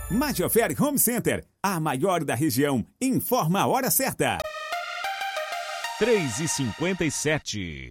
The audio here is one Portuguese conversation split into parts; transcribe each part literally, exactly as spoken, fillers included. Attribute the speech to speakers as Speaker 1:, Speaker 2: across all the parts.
Speaker 1: Majoferi Home Center, a maior da região, informa a hora certa.
Speaker 2: três e cinquenta e sete.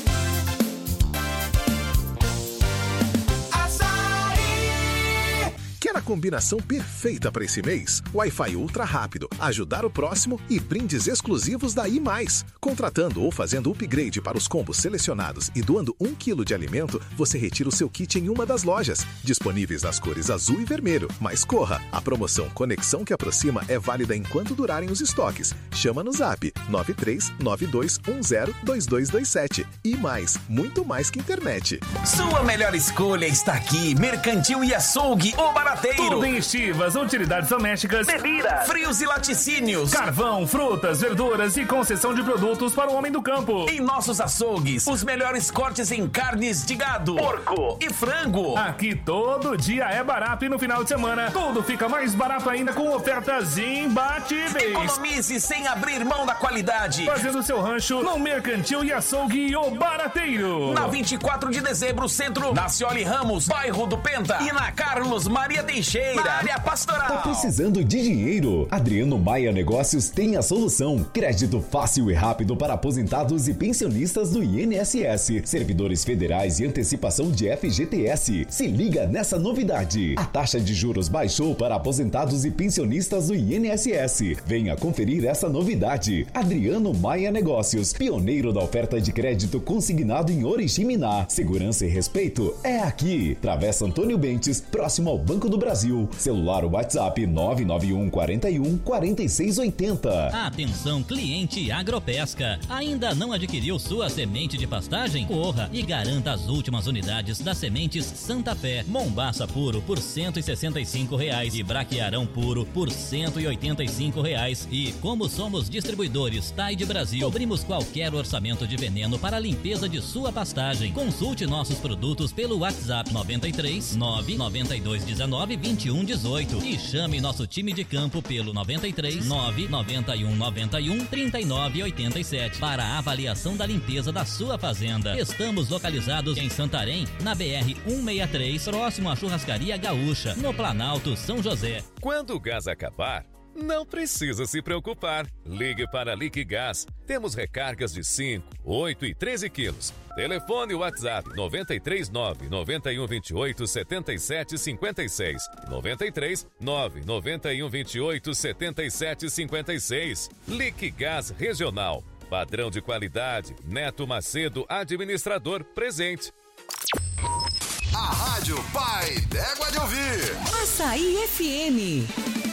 Speaker 3: Quer a combinação perfeita para esse mês? Wi-Fi ultra rápido, ajudar o próximo e brindes exclusivos da I Mais. Contratando ou fazendo upgrade para os combos selecionados e doando um quilo de alimento, você retira o seu kit em uma das lojas. Disponíveis nas cores azul e vermelho. Mas corra! A promoção Conexão que Aproxima é válida enquanto durarem os estoques. Chama no zap nove três nove dois um zero dois dois dois sete. I Mais, muito mais que internet.
Speaker 4: Sua melhor escolha está aqui. Mercantil e Açougue, o barateiro.
Speaker 5: Tudo em estivas, utilidades domésticas,
Speaker 4: bebida, frios e laticínios,
Speaker 5: carvão, frutas, verduras e concessão de produtos para o homem do campo.
Speaker 4: Em nossos açougues, os melhores cortes em carnes de gado, porco e frango.
Speaker 5: Aqui todo dia é barato e no final de semana tudo fica mais barato ainda com ofertas imbatíveis.
Speaker 4: Economize sem abrir mão da qualidade.
Speaker 5: Fazendo seu rancho no Mercantil e Açougue o Barateiro.
Speaker 4: Na vinte e quatro de dezembro, centro, na Cioli Ramos, bairro do Penta. E na Carlos Maria Teixeira, na área pastoral.
Speaker 6: Tá precisando de dinheiro? Adriano Maia Negócios tem a solução. Crédito fácil e rápido para aposentados e pensionistas do I N S S, servidores federais e antecipação de F G T S. Se liga nessa novidade. A taxa de juros baixou para aposentados e pensionistas do I N S S. Venha conferir essa novidade. Adriano Maia Negócios, pioneiro da oferta de crédito consignado em Oriximiná. Segurança e respeito é aqui. Travessa Antônio Bentes, próximo ao Banco do Brasil. Celular ou WhatsApp nove nove um quatro um quatro seis oito zero.
Speaker 7: Atenção, cliente Agropesca. Ainda não adquiriu sua semente de pastagem? Corra e garanta as últimas unidades das sementes Santa Fé. Mombaça puro por cento e sessenta e cinco reais e braquiarão puro por cento e oitenta e cinco reais. E como somos distribuidores Tide Brasil, cobrimos qualquer orçamento de veneno para a limpeza de sua pastagem. Consulte nossos produtos pelo WhatsApp noventa e três nove nove dois dezenove vinte e um dezoito e chame nosso time de campo pelo noventa e três nove nove um nove um trinta e nove oitenta e sete para a avaliação da limpeza da sua fazenda. Estamos localizados em Santarém, na B R cento e sessenta e três, próximo à Churrascaria Gaúcha, no Planalto São José.
Speaker 8: Quando o gás acabar, não precisa se preocupar. Ligue para a Liquigás. Temos recargas de cinco, oito e treze quilos. Telefone e WhatsApp noventa e três nove nove um dois oito sete sete cinco seis. noventa e três nove nove um dois oito sete sete cinco seis. Liquigás Regional. Padrão de qualidade. Neto Macedo, administrador, presente.
Speaker 9: A Rádio Pai d'Égua de Ouvir.
Speaker 10: Açaí F M.